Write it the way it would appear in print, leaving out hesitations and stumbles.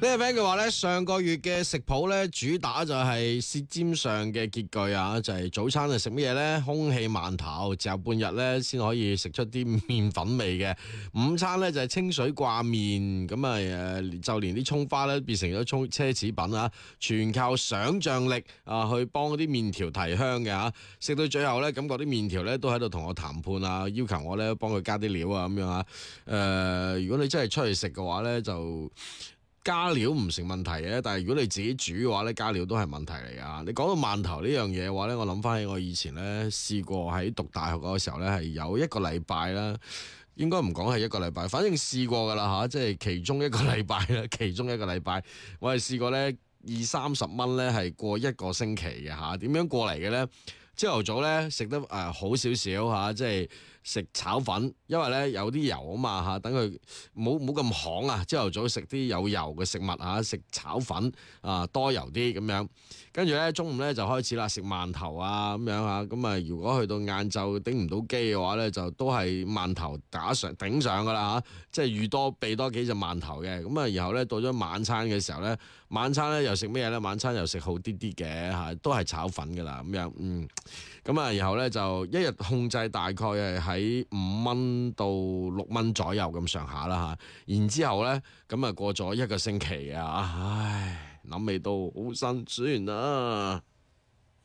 呢個 friend 佢話咧，上個月嘅食譜咧主打就係舌尖上嘅結句啊，就係早餐係食乜嘢咧？空氣饅頭，嚼半日咧先可以食出啲麵粉味嘅。午餐咧就係清水掛麵，咁啊就連啲葱花咧變成咗奢侈品啊！全靠想像力啊去幫嗰啲麵條提香嘅嚇。食到最後咧，感覺啲麵條咧都喺度同我談判啊，要求我咧幫佢加啲料啊咁樣啊。如果你真係出去食嘅話咧，就加料唔成問題嘅，但係如果你自己煮嘅話咧，加料都係問題嚟㗎。你講到饅頭呢樣嘢嘅話咧，我諗翻起我以前咧試過喺讀大學嗰個時候咧，係有一個禮拜啦，應該唔講係一個禮拜，反正試過㗎啦嚇，即係其中一個禮拜啦，其中一個禮拜我係試過咧20-30蚊咧係過一個星期嘅嚇。點樣過嚟嘅咧？朝頭早咧食得好少少嚇，即係食炒粉，因為咧有啲油啊嘛嚇，等佢冇咁旱啊。朝頭早食啲有油嘅食物嚇，食炒粉多油啲咁樣。跟住咧中午咧就開始啦，食饅頭啊咁樣嚇。咁啊如果去到晏晝頂唔到機嘅話咧，就都係饅頭頂上噶啦嚇，即係預多備多幾隻饅頭嘅。咁啊然後咧到咗晚餐嘅時候咧，晚餐咧又食咩咧？晚餐又食好啲啲嘅嚇，都係炒粉噶啦咁樣咁啊，然後咧就一日控制大概係喺5蚊到6蚊左右咁上下啦嚇。然之後咧，咁啊過咗一個星期啊，唉，諗味到好辛酸啊！